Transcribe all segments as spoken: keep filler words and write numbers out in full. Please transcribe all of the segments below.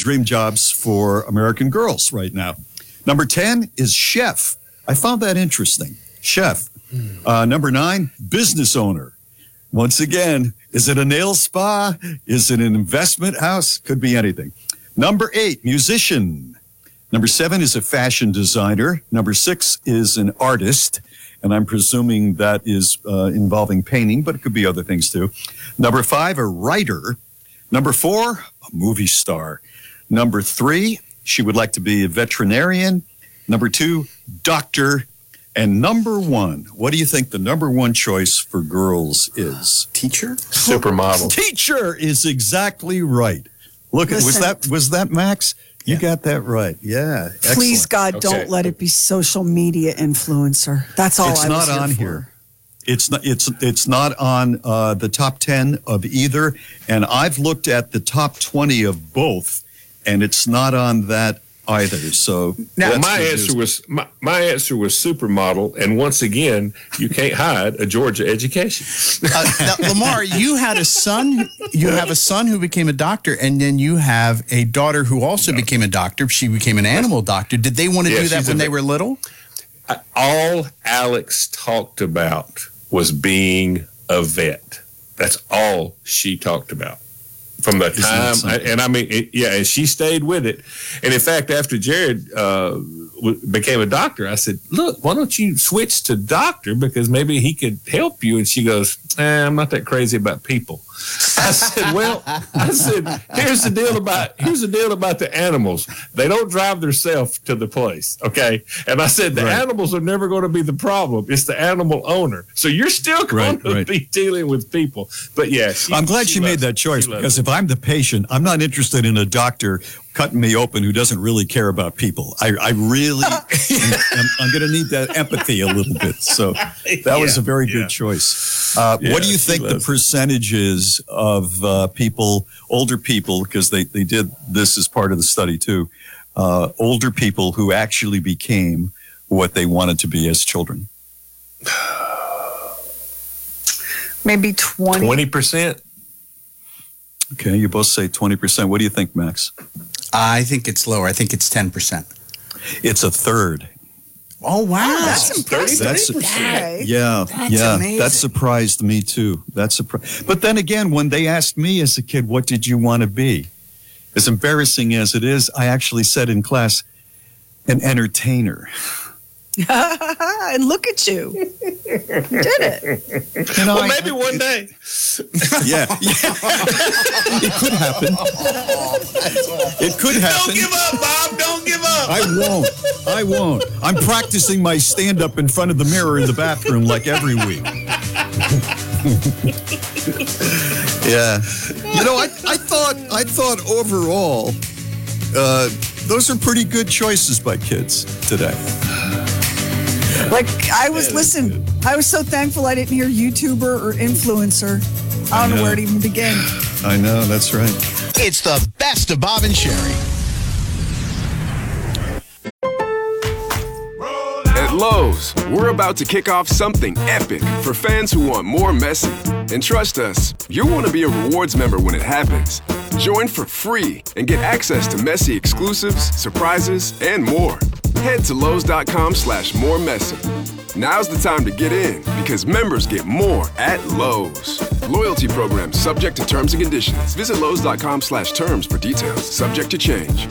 dream jobs for American girls right now. Number ten is chef. I found that interesting. Chef. Uh, number nine, business owner. Once again, is it a nail spa? Is it an investment house? Could be anything. Number eight, musician. Number seven is a fashion designer. Number six is an artist. And I'm presuming that is uh, involving painting, but it could be other things too. Number five, a writer. Number four, a movie star. Number three, she would like to be a veterinarian. Number two, doctor. And number one, what do you think the number one choice for girls is? Teacher? Supermodel. Teacher is exactly right. Look, at was that was that Max? You yeah. got that right. Yeah. Excellent. Please, God, okay. don't let it be social media influencer. That's all it's I was not on here here. It's not. It's it's not on uh, the top ten of either. And I've looked at the top twenty of both, and it's not on that either. So now, my answer was my, my answer was supermodel, and once again, you can't hide a Georgia education. uh, now, Lamar, you had a son. You have a son who became a doctor, and then you have a daughter who also no. became a doctor. She became an animal doctor. Did they want to yeah, do that when they were little? All Alex talked about was being a vet. That's all she talked about. From the time, I, and I mean, it, yeah, and she stayed with it. And in fact, after Jared uh, w- became a doctor, I said, look, why don't you switch to doctor because maybe he could help you? And she goes, eh, I'm not that crazy about people. I said, well, I said, here's the deal about, here's the deal about the animals. They don't drive themselves to the place, okay? And I said, the right. animals are never going to be the problem. It's the animal owner. So you're still going right, to right. be dealing with people. But yeah. She, I'm glad she, she made that choice because if I'm the patient, I'm not interested in a doctor cutting me open who doesn't really care about people. I, I really, I'm, I'm going to need that empathy a little bit. So that yeah, was a very yeah. good choice. Uh, yeah, what do you think the percentage is of uh, people, older people, because they, they did this as part of the study too, uh, older people who actually became what they wanted to be as children? Maybe twenty. twenty percent. Okay, you both say twenty percent. What do you think, Max? I think it's lower. I think it's ten percent. It's a third. Oh, wow. Oh, that's impressive. That's, okay. Yeah, that's yeah. amazing. That surprised me, too. That surprised. But then again, when they asked me as a kid, what did you want to be? As embarrassing as it is, I actually said in class, an entertainer. And look at you. You did it. You know, well, I, maybe one day. Yeah. yeah. It could happen. It could happen. Don't give up, Bob. Don't give up. I won't. I won't. I'm practicing my stand-up in front of the mirror in the bathroom like every week. Yeah. You know, I, I thought I thought overall, uh, those are pretty good choices by kids today. Like, I was, listen, I was so thankful I didn't hear YouTuber or influencer. I don't I know. know where to even begin. I know, that's right. It's the best of Bob and Sherry. At Lowe's, we're about to kick off something epic for fans who want more messy. And trust us, you'll want to be a rewards member when it happens. Join for free and get access to messy exclusives, surprises, and more. Head to Lowe's.com slash more messy. Now's the time to get in because members get more at Lowe's. Loyalty program subject to terms and conditions. Visit Lowe's.com slash terms for details. Subject to change.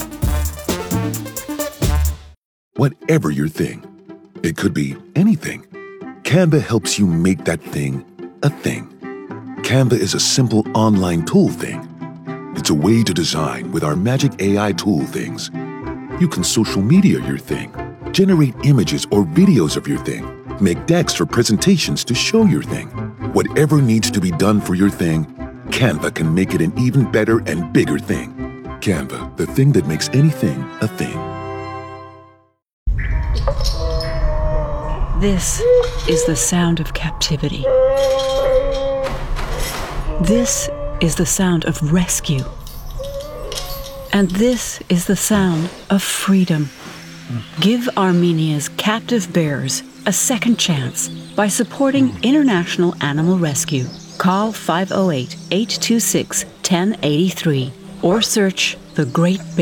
Whatever your thing, it could be anything. Canva helps you make that thing a thing. Canva is a simple online tool thing. It's a way to design with our magic A I tool things. You can social media your thing, generate images or videos of your thing, make decks or presentations to show your thing. Whatever needs to be done for your thing, Canva can make it an even better and bigger thing. Canva, the thing that makes anything a thing. This is the sound of captivity. This is the sound of rescue. And this is the sound of freedom. Give Armenia's captive bears a second chance by supporting International Animal Rescue. Call five oh eight, eight two six, one oh eight three or search The Great Bear.